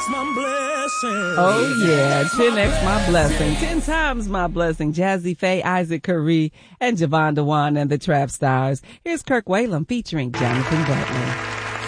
my blessing. Oh, yeah. 10X my blessing. 10 times my blessing. Jazzy Faye, Isaac Curry, and Javon Dewan and the Trap Stars. Here's Kirk Whalum featuring Jonathan Butler.